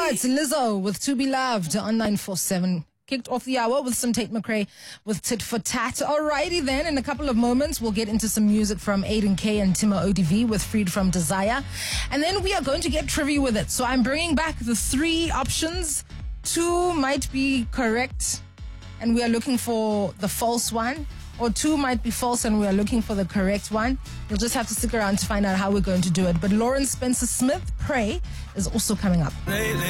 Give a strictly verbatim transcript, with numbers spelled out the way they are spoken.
It's Lizzo with To Be Loved on nine four seven. Kicked off the hour with some Tate McRae with Tit for Tat. Alrighty then, in a couple of moments, we'll get into some music from Aiden K and Timo O D V with Freed From Desire. And then we are going to get trivia with it. So I'm bringing back the three options. Two might be correct, and we are looking for the false one. Or two might be false, and we are looking for the correct one. You'll just have to stick around to find out how we're going to do it. But Lawrence Spencer Smith, Pray, is also coming up.